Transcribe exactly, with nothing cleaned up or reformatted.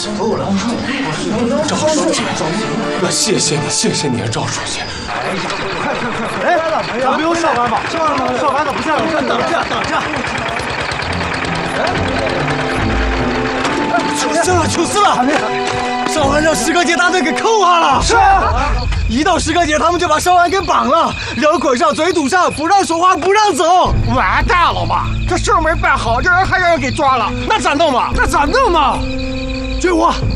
够了， 赵书记，那谢谢你，谢谢你啊，赵书记。 快快快！哎，咱不用上班吧？上班了，上班了，不下了，等着等着。出事了，出事了！少安让石歌节大队给扣下了。是啊。一到石歌节，他们就把少安给绑了，人捆上，嘴堵上，不让说话，不让走。完蛋了吧？这事儿没办好，这人还让人给抓了，那咋弄嘛？那咋弄嘛？追我！